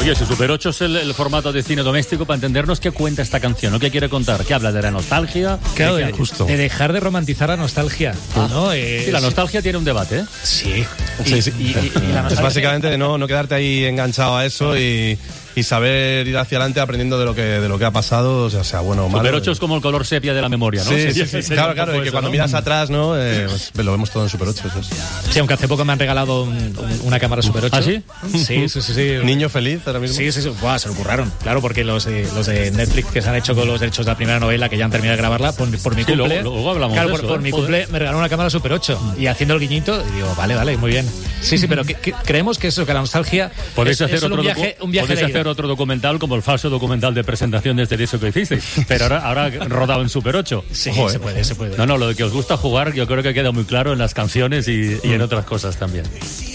Oye, si Super 8 es el formato de cine doméstico, para entendernos, ¿qué cuenta esta canción? ¿No? ¿Qué quiere contar? ¿Qué habla de la nostalgia? Claro, de dejar de romantizar la nostalgia, ¿no? Sí, la nostalgia tiene un debate, ¿eh? Sí. Sí. Y la nostalgia... Es básicamente de no quedarte ahí enganchado a eso y saber ir hacia adelante aprendiendo de lo que ha pasado, o sea bueno o malo. Super 8 es como el color sepia de la memoria, ¿no? Sí, Sería claro, y que cuando miras atrás, ¿no? Pues lo vemos todo en Super 8. Eso. Sí, aunque hace poco me han regalado una cámara Super 8. ¿Ah, sí? Sí. Niño feliz ahora mismo. Sí. Buah, se lo curraron. Claro, porque los de Netflix que se han hecho con los derechos de la primera novela, que ya han terminado de grabarla, por mi cumple. Luego hablamos claro, de eso, por mi cumple me regalaron una cámara Super 8. Y haciendo el guiñito, y digo, vale, muy bien. Sí, pero creemos que eso, que la nostalgia podéis es hacer un viaje podéis de hacer ida. otro documental como el falso documental de presentaciones de eso que hicisteis, pero ahora rodado en Super 8. Sí, Ojo, se puede. No, lo de que os gusta jugar yo creo que queda muy claro en las canciones y en otras cosas también.